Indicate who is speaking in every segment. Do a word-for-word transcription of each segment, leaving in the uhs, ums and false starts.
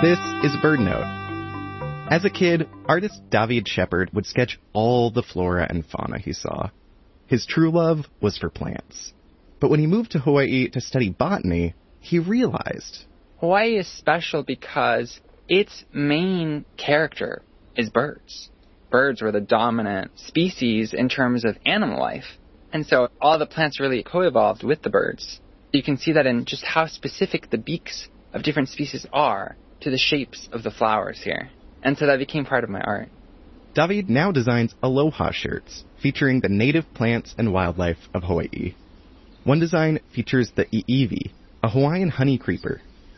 Speaker 1: This is BirdNote. As a kid, artist David Shepard would sketch all the flora and fauna he saw. His true love was for plants. But when he moved to Hawaii to study botany, he realized
Speaker 2: Hawaii is special because its main character is birds. Birds were the dominant species in terms of animal life. And so all the plants really co-evolved with the birds. You can see that in just how specific the beaks of different species are to the shapes of the flowers here. And so that became part of my art.
Speaker 1: David now designs aloha shirts featuring the native plants and wildlife of Hawaii. One design features the iiwi, a Hawaiian honey creeper.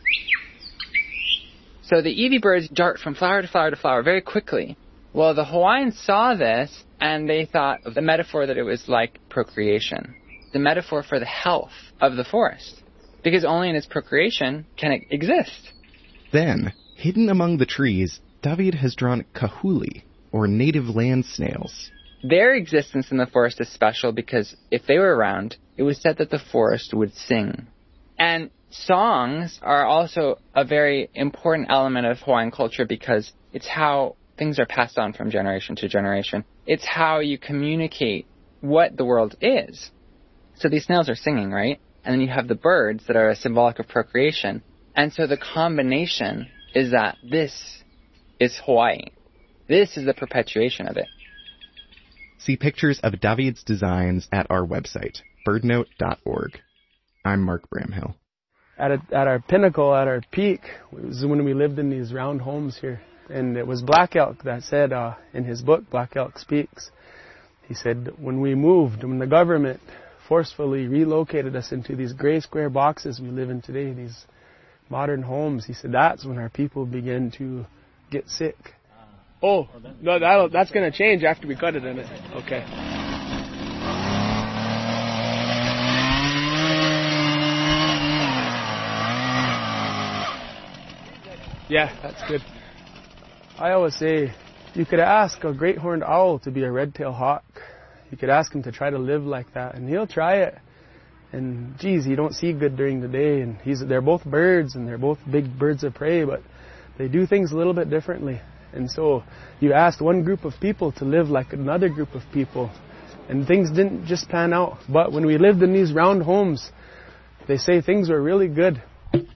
Speaker 2: So the iiwi birds dart from flower to flower to flower very quickly. Well, the Hawaiians saw this, and they thought of the metaphor that it was like procreation, the metaphor for the health of the forest, because only in its procreation can it exist.
Speaker 1: Then, hidden among the trees, David has drawn kahuli, or native land snails.
Speaker 2: Their existence in the forest is special because if they were around, it was said that the forest would sing. And songs are also a very important element of Hawaiian culture because it's how things are passed on from generation to generation. It's how you communicate what the world is. So these snails are singing, right? And then you have the birds that are symbolic of procreation. And so the combination is that this is Hawaii. This is the perpetuation of it.
Speaker 1: See pictures of David's designs at our website, birdnote dot org. I'm Mark Bramhill.
Speaker 3: At, a, at our pinnacle, at our peak, was when we lived in these round homes here. And it was Black Elk that said uh, in his book, Black Elk Speaks, he said, when we moved, when the government forcefully relocated us into these gray square boxes we live in today, these modern homes, he said, that's when our people began to get sick. Oh, no, that'll, that's going to change after we cut it in it. Okay. Yeah, that's good. I always say, you could ask a great horned owl to be a red-tailed hawk. You could ask him to try to live like that, and he'll try it. And, geez, you don't see good during the day. And he's, they're both birds, and they're both big birds of prey, but they do things a little bit differently. And so you asked one group of people to live like another group of people, and things didn't just pan out. But when we lived in these round homes, they say things were really good. Okay,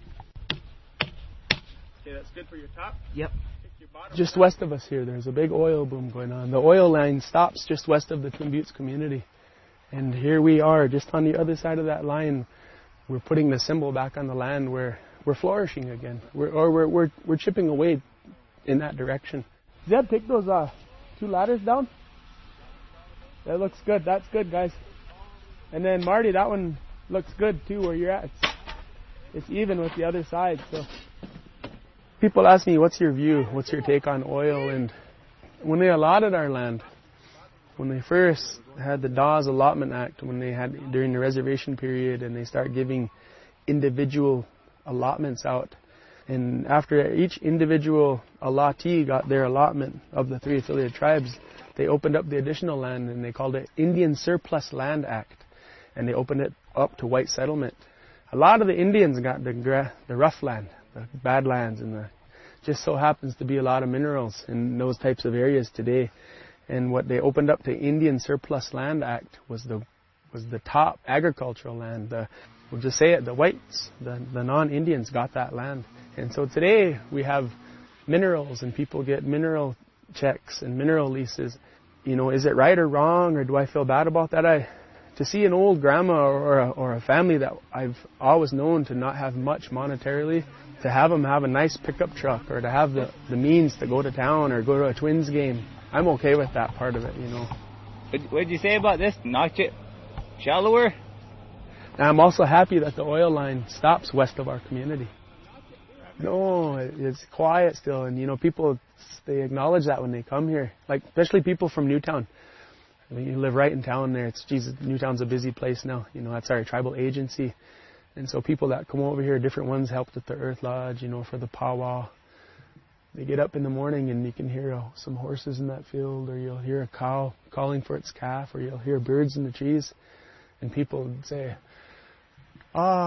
Speaker 3: that's good for your top?
Speaker 2: Yep.
Speaker 3: Just west of us here, there's a big oil boom going on. The oil line stops just west of the Twin Buttes community. And here we are, just on the other side of that line. We're putting the symbol back on the land where we're flourishing again. We're, or we're, we're, we're chipping away in that direction. Zeb, take those uh, two ladders down. That looks good. That's good, guys. And then Marty, that one looks good too where you're at. It's, it's even with the other side. So people ask me, what's your view? What's your take on oil? And when they allotted our land, when they first had the Dawes Allotment Act, when they had during the reservation period, and they start giving individual allotments out, and after each individual allottee got their allotment of the three affiliated tribes, they opened up the additional land, and they called it Indian Surplus Land Act, and they opened it up to white settlement. A lot of the Indians got the gra- the rough land, the badlands, and the just so happens to be a lot of minerals in those types of areas today. And what they opened up to Indian Surplus Land Act was the was the top agricultural land. The, we'll just say it, the whites, the, the non-Indians got that land. And so today we have minerals, and people get mineral checks and mineral leases. You know, is it right or wrong, or do I feel bad about that? I to see an old grandma or a, or a family that I've always known to not have much monetarily, to have them have a nice pickup truck, or to have the, the means to go to town or go to a Twins game, I'm okay with that part of it, you know.
Speaker 4: What did you say about this? Notch it shallower?
Speaker 3: And I'm also happy that the oil line stops west of our community. No, it's quiet still, and you know, people, they acknowledge that when they come here, like especially people from Newtown. I mean, you live right in town there. It's Jesus, Newtown's a busy place now. You know, that's our tribal agency, and so people that come over here, different ones helped at the Earth Lodge, you know, for the powwow. They get up in the morning and you can hear uh, some horses in that field, or you'll hear a cow calling for its calf, or you'll hear birds in the trees, and people would say, ah.